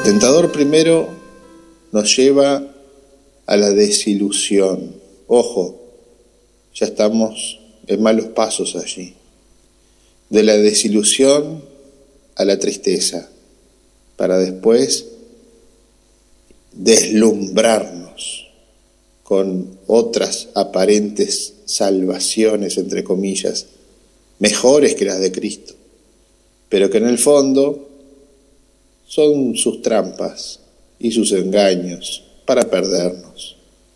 tentador primero nos lleva a la desilusión. Ojo, ya estamos en malos pasos allí. De la desilusión a la tristeza, para después deslumbrarnos con otras aparentes salvaciones, entre comillas, mejores que las de Cristo, pero que en el fondo son sus trampas y sus engaños para perdernos.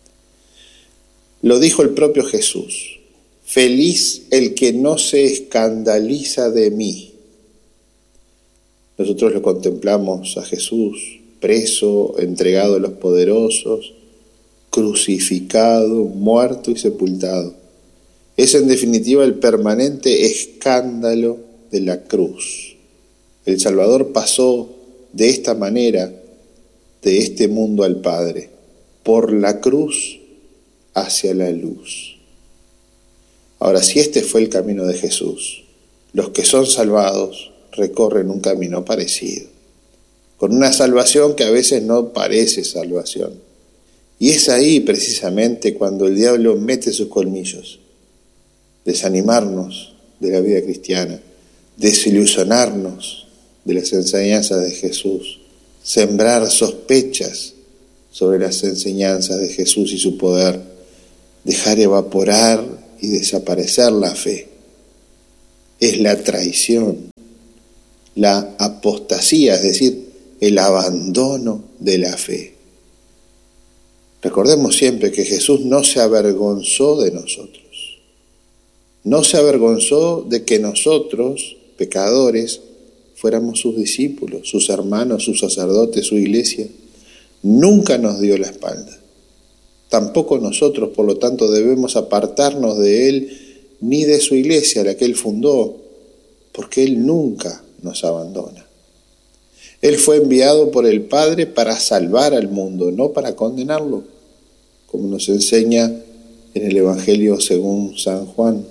Lo dijo el propio Jesús: feliz el que no se escandaliza de mí. Nosotros lo contemplamos a Jesús preso, entregado a los poderosos, crucificado, muerto y sepultado. Es en definitiva el permanente escándalo de la cruz. El Salvador pasó de esta manera de este mundo al Padre, por la cruz hacia la luz. Ahora, si este fue el camino de Jesús, los que son salvados recorren un camino parecido, con una salvación que a veces no parece salvación. Y es ahí precisamente cuando el diablo mete sus colmillos: desanimarnos de la vida cristiana, desilusionarnos de las enseñanzas de Jesús, sembrar sospechas sobre las enseñanzas de Jesús y su poder, dejar evaporar y desaparecer la fe. Es la traición, la apostasía, es decir, el abandono de la fe. Recordemos siempre que Jesús no se avergonzó de nosotros. No se avergonzó de que nosotros, pecadores, fuéramos sus discípulos, sus hermanos, sus sacerdotes, su iglesia. Nunca nos dio la espalda. Tampoco nosotros, por lo tanto, debemos apartarnos de Él ni de su iglesia, la que Él fundó, porque Él nunca nos abandona. Él fue enviado por el Padre para salvar al mundo, no para condenarlo, como nos enseña en el Evangelio según San Juan.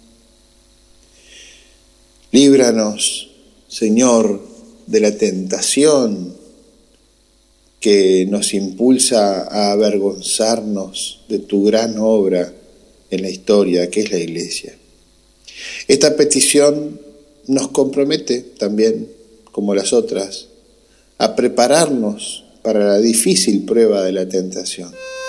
Líbranos, Señor, de la tentación que nos impulsa a avergonzarnos de tu gran obra en la historia, que es la Iglesia. Esta petición nos compromete también, como las otras, a prepararnos para la difícil prueba de la tentación.